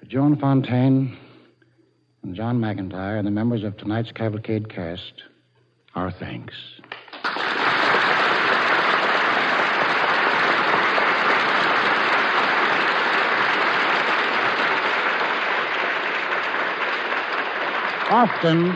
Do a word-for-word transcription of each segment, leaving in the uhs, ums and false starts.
Joan Fontaine and John McIntyre and the members of tonight's Cavalcade cast, our thanks. Often,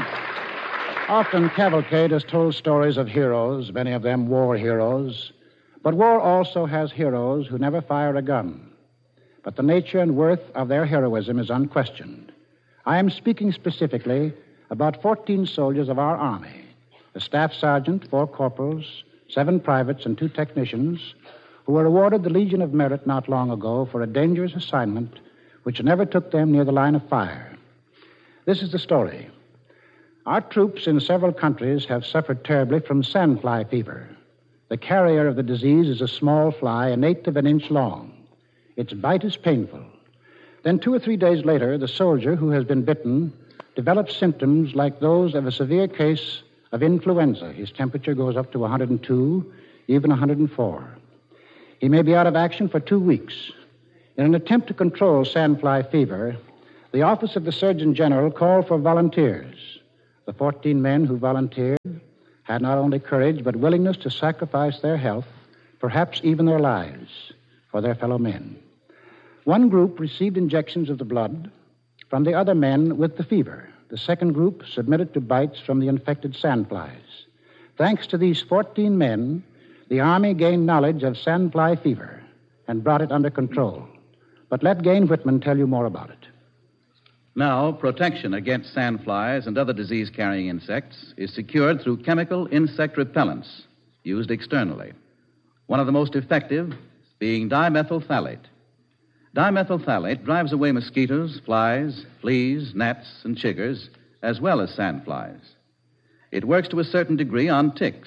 often Cavalcade has told stories of heroes, many of them war heroes. But war also has heroes who never fire a gun. But the nature and worth of their heroism is unquestioned. I am speaking specifically about fourteen soldiers of our Army, a staff sergeant, four corporals, seven privates, and two technicians, who were awarded the Legion of Merit not long ago for a dangerous assignment which never took them near the line of fire. This is the story. Our troops in several countries have suffered terribly from sandfly fever. The carrier of the disease is a small fly, an eighth of an inch long. Its bite is painful. Then two or three days later, the soldier who has been bitten develops symptoms like those of a severe case of influenza. His temperature goes up to one hundred two, even one hundred four. He may be out of action for two weeks. In an attempt to control sandfly fever, the Office of the Surgeon General called for volunteers. The fourteen men who volunteered had not only courage but willingness to sacrifice their health, perhaps even their lives, for their fellow men. One group received injections of the blood from the other men with the fever. The second group submitted to bites from the infected sandflies. Thanks to these fourteen men, the Army gained knowledge of sandfly fever and brought it under control. But let Gain Whitman tell you more about it. Now, protection against sandflies and other disease-carrying insects is secured through chemical insect repellents used externally. One of the most effective being dimethyl phthalate. Dimethyl phthalate drives away mosquitoes, flies, fleas, gnats, and chiggers, as well as sandflies. It works to a certain degree on ticks.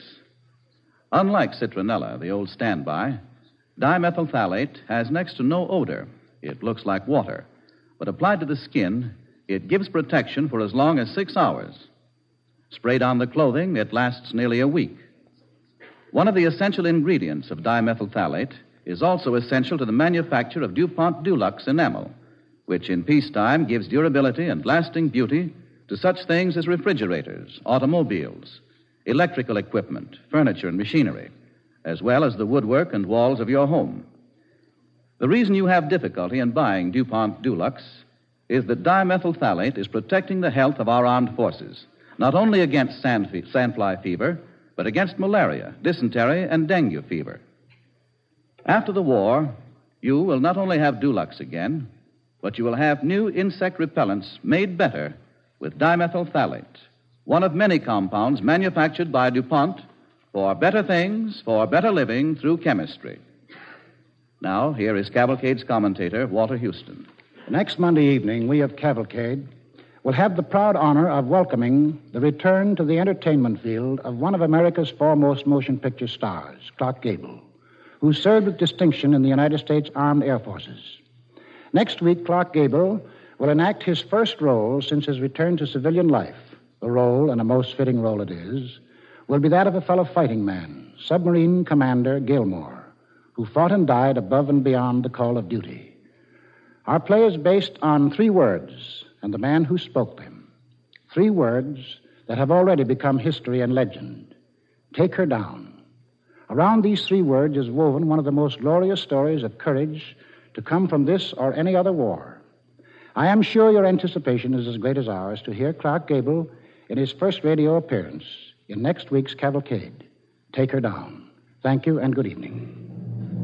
Unlike citronella, the old standby, dimethyl phthalate has next to no odor. It looks like water. But applied to the skin, it gives protection for as long as six hours. Sprayed on the clothing, it lasts nearly a week. One of the essential ingredients of dimethyl phthalate is also essential to the manufacture of DuPont Dulux enamel, which in peacetime gives durability and lasting beauty to such things as refrigerators, automobiles, electrical equipment, furniture, and machinery, as well as the woodwork and walls of your home. The reason you have difficulty in buying DuPont Dulux is that dimethyl phthalate is protecting the health of our armed forces, not only against sand fe- sandfly fever, but against malaria, dysentery, and dengue fever. After the war, you will not only have Dulux again, but you will have new insect repellents made better with dimethyl phthalate, one of many compounds manufactured by DuPont for better things, for better living through chemistry. Now, here is Cavalcade's commentator, Walter Houston. Next Monday evening, we of Cavalcade will have the proud honor of welcoming the return to the entertainment field of one of America's foremost motion picture stars, Clark Gable, who served with distinction in the United States Armed Air Forces. Next week, Clark Gable will enact his first role since his return to civilian life. The role, and a most fitting role it is, will be that of a fellow fighting man, Submarine Commander Gilmore, who fought and died above and beyond the call of duty. Our play is based on three words and the man who spoke them. Three words that have already become history and legend. Take her down. Around these three words is woven one of the most glorious stories of courage to come from this or any other war. I am sure your anticipation is as great as ours to hear Clark Gable in his first radio appearance in next week's Cavalcade. Take her down. Thank you and good evening.